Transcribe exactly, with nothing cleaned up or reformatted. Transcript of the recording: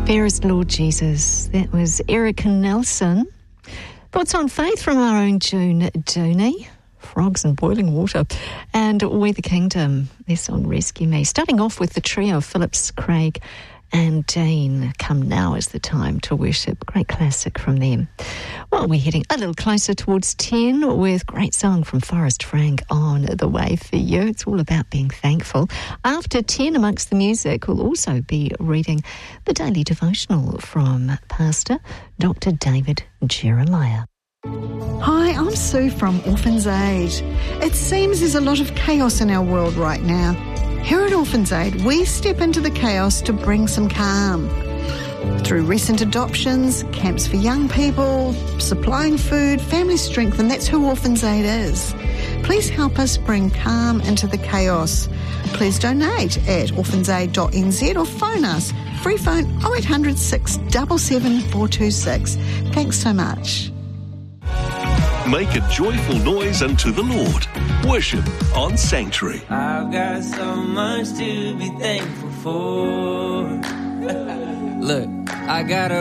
Dearest Lord Jesus, that was Erica Nelson. Thoughts on Faith from our own June Dooney. Frogs and Boiling Water. And We the Kingdom, their song Rescue Me. Starting off with the trio of Phillips, Craig and Dean. Come Now is the Time to Worship. Great classic from them. Well, we're heading a little closer towards ten with great song from Forrest Frank, On the Way for You. It's all about being thankful. After ten, amongst the music, we'll also be reading the daily devotional from Pastor Doctor David Jeremiah. Hi, I'm Sue from Orphans Aid. It seems there's a lot of chaos in our world right now. Here at Orphans Aid, we step into the chaos to bring some calm. Through recent adoptions, camps for young people, supplying food, family strength, and that's who Orphans Aid is. Please help us bring calm into the chaos. Please donate at orphans aid dot n z or phone us. Free phone oh eight hundred, six seven seven, four two six. Thanks so much. Make a joyful noise unto the Lord. Worship on Sanctuary. I've got so much to be thankful for. Look, I got a